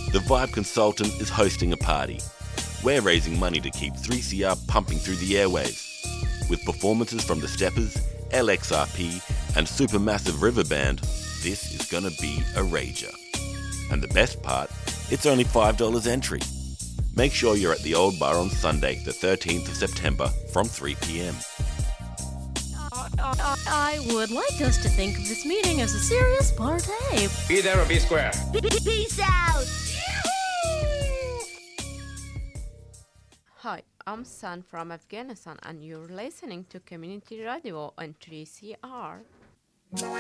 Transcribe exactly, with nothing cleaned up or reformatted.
The Vibe Consultant is hosting a party. We're raising money to keep three C R pumping through the airwaves. With performances from the Steppers, L X R P and Supermassive River Band, this is gonna be a rager. And the best part, it's only five dollars entry. Make sure you're at the Old Bar on Sunday, the thirteenth of September from three p.m. I would like us to think of this meeting as a serious party. Be there or be square. Peace out! Hi, I'm San from Afghanistan and you're listening to Community Radio on three C R.